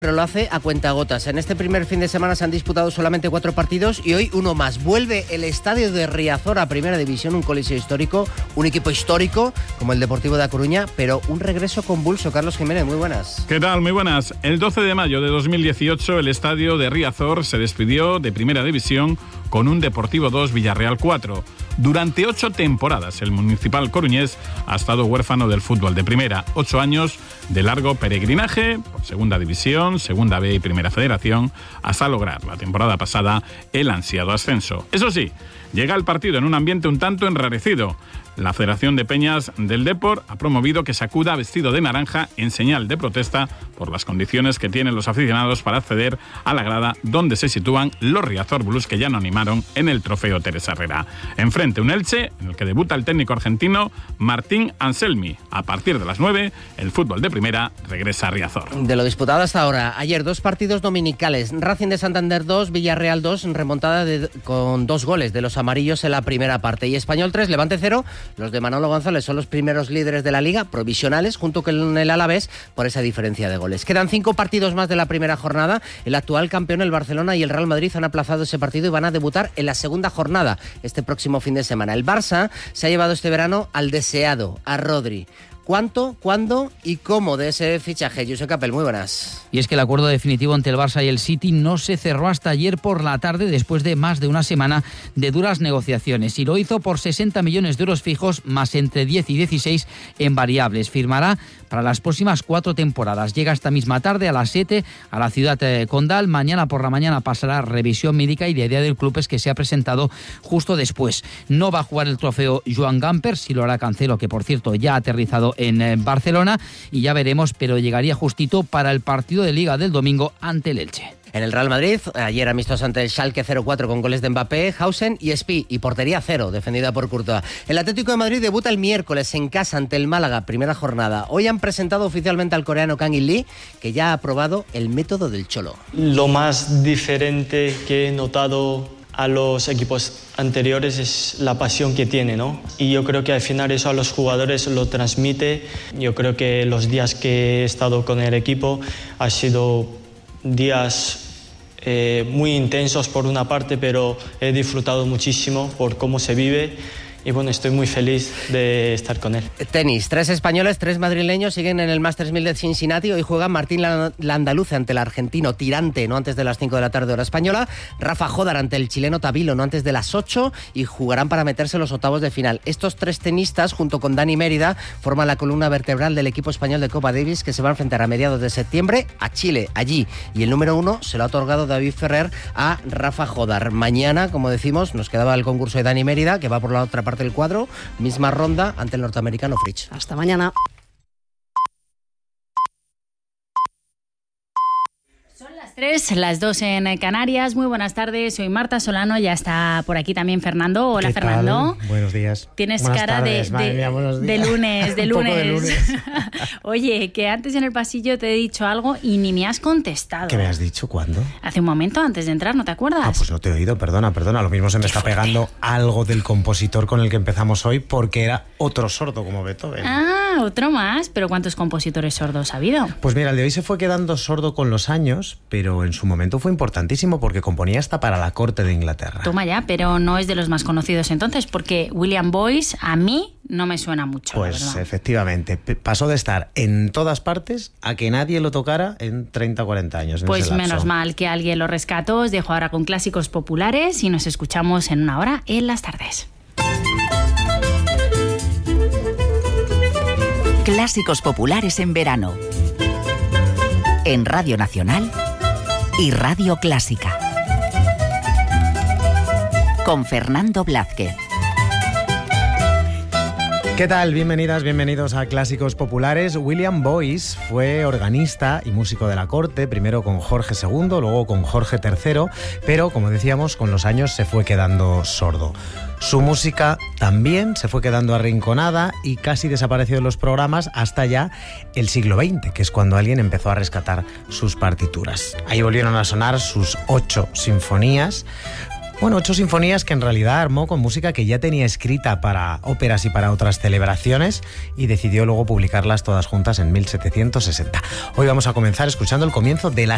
Pero lo hace a cuentagotas. En este primer fin de semana se han disputado solamente 4 partidos y hoy uno más. Vuelve el estadio de Riazor a Primera División, un coliseo histórico, un equipo histórico como el Deportivo de A Coruña, pero un regreso convulso. Carlos Jiménez, muy buenas. ¿Qué tal? Muy buenas. El 12 de mayo de 2018 el estadio de Riazor se despidió de Primera División con un Deportivo 2 Villarreal 4. Durante 8 temporadas el municipal coruñés ha estado huérfano del fútbol de primera. 8 años de largo peregrinaje por Segunda División, Segunda B y Primera Federación, hasta lograr la temporada pasada el ansiado ascenso. Eso sí, llega el partido en un ambiente un tanto enrarecido. La Federación de Peñas del Depor ha promovido que se acuda vestido de naranja en señal de protesta por las condiciones que tienen los aficionados para acceder a la grada donde se sitúan los Riazor Blues, que ya no animaron en el trofeo Teresa Herrera. Enfrente un Elche en el que debuta el técnico argentino Martín Anselmi. A partir de las 9, el fútbol de primera regresa a Riazor. De lo disputado hasta ahora, ayer 2 partidos dominicales. Racing de Santander 2, Villarreal 2, remontada con 2 goles de los amarillos en la primera parte. Y Español 3, Levante 0. Los de Manolo González son los primeros líderes de la Liga, provisionales, junto con el Alavés, por esa diferencia de goles. Quedan 5 partidos más de la primera jornada. El actual campeón, el Barcelona, y el Real Madrid han aplazado ese partido y van a debutar en la segunda jornada este próximo fin de semana. El Barça se ha llevado este verano al deseado, a Rodri. ¿Cuánto, cuándo y cómo de ese fichaje? Josep Capel, muy buenas. Y es que el acuerdo definitivo entre el Barça y el City no se cerró hasta ayer por la tarde, después de más de una semana de duras negociaciones. Y lo hizo por 60 millones de euros fijos, más entre 10 y 16 en variables. Firmará para las próximas 4 temporadas. Llega esta misma tarde a las 7 a la ciudad condal. Mañana por la mañana pasará revisión médica y la idea del club es que sea presentado justo después. No va a jugar el trofeo Joan Gamper, si lo hará Cancelo, que por cierto ya ha aterrizado en Barcelona, y ya veremos, pero llegaría justito para el partido de Liga del domingo ante el Elche. En el Real Madrid, ayer amistoso ante el Schalke 0-4 con goles de Mbappé, Hausen y Espí, y portería 0, defendida por Courtois. El Atlético de Madrid debuta el miércoles en casa ante el Málaga, primera jornada. Hoy han presentado oficialmente al coreano Kang In-lee, que ya ha aprobado el método del Cholo. Lo más diferente que he notado a los equipos anteriores es la pasión que tiene, ¿no? Y yo creo que al final eso a los jugadores lo transmite. Yo creo que los días que he estado con el equipo han sido días muy intensos por una parte, pero he disfrutado muchísimo por cómo se vive. Y bueno, estoy muy feliz de estar con él. Tenis, 3 españoles, 3 madrileños siguen en el Masters 1000 de Cincinnati. Hoy juega Martín Landaluce ante el argentino Tirante, no antes de las 5 de la tarde hora española. Rafa Jodar ante el chileno Tabilo, no antes de las 8. Y jugarán para meterse en los octavos de final. Estos 3 tenistas, junto con Dani Mérida, forman la columna vertebral del equipo español de Copa Davis, que se va a enfrentar a mediados de septiembre a Chile, allí. Y el número 1 se lo ha otorgado David Ferrer a Rafa Jodar. Mañana, como decimos, nos quedaba el concurso de Dani Mérida, que va por la otra parte del cuadro, misma ronda ante el norteamericano Fritz. Hasta mañana. Son las 3, las 2 en Canarias. Muy buenas tardes, soy Marta Solano, ya está por aquí también Fernando. Hola, ¿qué Fernando. Tal? Buenos días. Tienes buenas cara tardes, de lunes, de lunes. De lunes. Oye, que antes en el pasillo te he dicho algo y ni me has contestado. ¿Qué me has dicho? ¿Cuándo? Hace un momento, antes de entrar, ¿no te acuerdas? Ah, pues no te he oído, perdona. Lo mismo se me está pegando algo del compositor con el que empezamos hoy, porque era otro sordo como Beethoven. Ah, otro más. ¿Pero cuántos compositores sordos ha habido? Pues mira, el de hoy se fue quedando sordo con los años, pero en su momento fue importantísimo porque componía hasta para la corte de Inglaterra. Toma ya, pero no es de los más conocidos entonces, porque William Boyce a mí no me suena mucho. Pues efectivamente, pasó de estar en todas partes a que nadie lo tocara en 30 o 40 años. Pues menos mal que alguien lo rescató. Os dejo ahora con clásicos populares y nos escuchamos en una hora en las tardes. Clásicos populares en verano. En Radio Nacional y Radio Clásica. Con Fernando Blázquez. ¿Qué tal? Bienvenidas, bienvenidos a Clásicos Populares. William Boyce fue organista y músico de la corte, primero con Jorge II, luego con Jorge III, pero, como decíamos, con los años se fue quedando sordo. Su música también se fue quedando arrinconada y casi desapareció de los programas hasta ya el siglo XX, que es cuando alguien empezó a rescatar sus partituras. Ahí volvieron a sonar sus 8 sinfonías. Bueno, 8 sinfonías que en realidad armó con música que ya tenía escrita para óperas y para otras celebraciones y decidió luego publicarlas todas juntas en 1760. Hoy vamos a comenzar escuchando el comienzo de la